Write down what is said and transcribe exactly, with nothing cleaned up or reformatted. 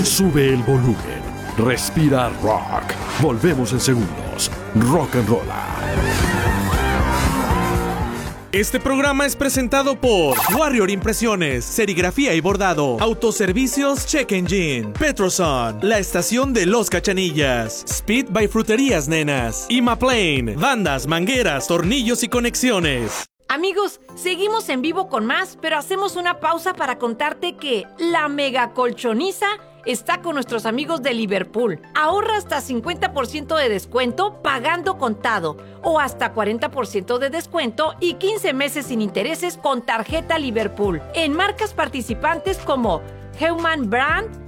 Sube el volumen. Respira rock. Volvemos en segundos. Rock and Rolla. Este programa es presentado por Warrior Impresiones, Serigrafía y Bordado, Autoservicios Check Engine, Petroson, La Estación de los Cachanillas, Speed by Fruterías Nenas, Imaplane, bandas, mangueras, tornillos y conexiones. Amigos, seguimos en vivo con más, pero hacemos una pausa para contarte que la mega colchoniza está con nuestros amigos de Liverpool. Ahorra hasta cincuenta por ciento de descuento pagando contado o hasta cuarenta por ciento de descuento y quince meses sin intereses con tarjeta Liverpool en marcas participantes como Heumann Brand,